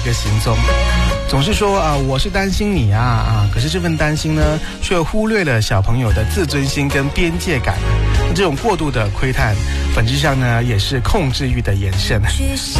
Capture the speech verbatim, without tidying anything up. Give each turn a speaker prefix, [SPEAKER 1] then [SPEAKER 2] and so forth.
[SPEAKER 1] 个行踪。总是说啊、呃，我是担心你啊啊，可是这份担心呢，却忽略了小朋友的自尊心跟边界感。这种过度的窥探，本质上呢，也是控制欲的延伸。